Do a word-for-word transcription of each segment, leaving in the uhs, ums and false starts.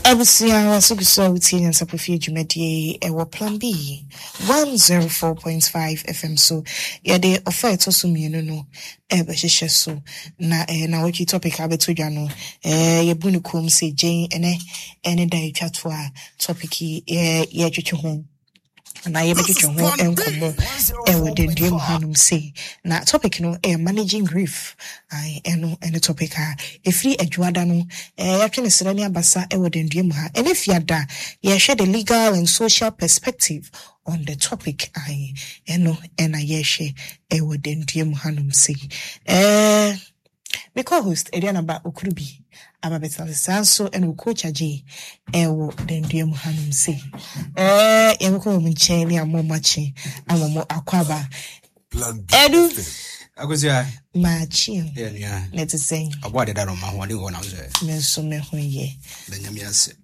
Abusia wasuguso uti and sapofi jumedie ewo plan B one oh four point five F M so yade offer to so mienu no ebe hihye so na eh na wiki topic abeto dwa no eh ye bunu kom se Jane ene ene da etwa to a topic eh ye twetwe ho na ye betwetwe ho enkomo e wo de ndiem hanum say na topic no eh managing grief ai eno ene topic a efri adwada no eh yatwe ne sere ne abasa e wo de ndiem ha ene fiada ye share the legal and social perspective on the topic ai eno ena ye share e wo de ndiem hanum say eh me co-host Eliana ba Okurubi ababeta sanso eno coach aje ewo dendue mu hanum se eh yemko mu nchen ni amomachi amomo akwaba edu akozia machi yeah yeah let's say abode da no ma ho de go na so me so me ho ye da nyamiase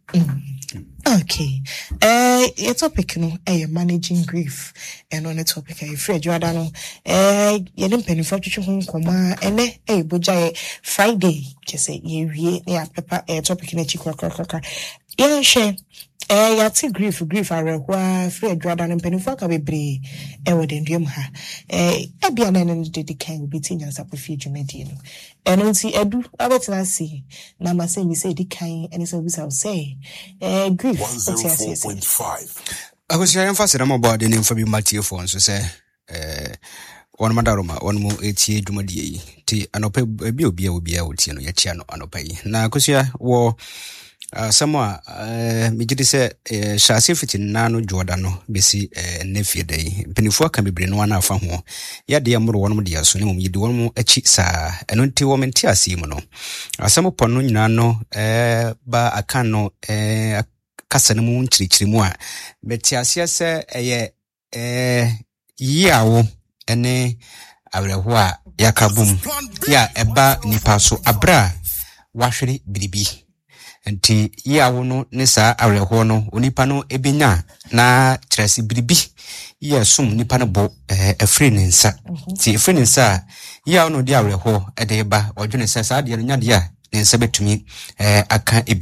okay eh your topic no eh managing grief and on the topic eh Fred Jordan no eh ye dem penifo twetwe ho nkoma ene eh boja Friday kese ye wie na pepa eh topic na chi kwakwa kwakwa ye she eh ya ti grief grief arehwa Fred Jordan penifo ka bebre eh wodendum ha eh ebia na ne de kan bi tinya sapofi dwumadi no eno nti edu abetina si na ma say we say di kan ene so we say eh grief one oh four point five akozia emphasize na body ne mfa bi matie for nso say eh one madaroma one mu etie dwumadi yi ti anopa bi obi a obi a otie no ya chia no anopa yi na akozia wo Uh, Samoa uh, mijidi se uh, shasi fiti nano Jordano besi uh, nefie day penifua kan bebre no ana afa ho ya de amuro wono de aso ne mum yidi wono achi sa eno nti wo menti asimo no asamo pono nyina no eh ba aka no eh kasa ne mu nchirichiri mu a beti asia se eye eh yawo ene awreho a yakabum ya eba nipa so abra wahwere biribi nti yawo no ne saa awreho no onipa no ebenya na tresi biribi ya sum nipa no bo eh afri ne nsa ti afri ne nsa yawo no de awreho ede ba odwene sa saa de no nya de a ne nsa betumi eh aka